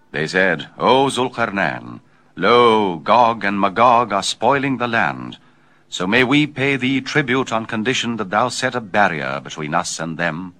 They said, O Zulqarnain, lo, Gog and Magog are spoiling the land, so may we pay thee tribute on condition that thou set a barrier between us and them,